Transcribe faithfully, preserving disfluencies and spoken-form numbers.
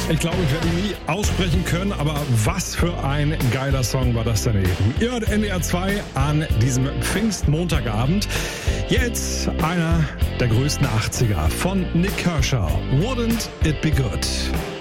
Ich glaube, ich werde ihn nie aussprechen können, aber was für ein geiler Song war das denn eben. Ihr hört N D R zwei an diesem Pfingstmontagabend. Jetzt einer der größten achtziger von Nik Kershaw. Wouldn't it be good?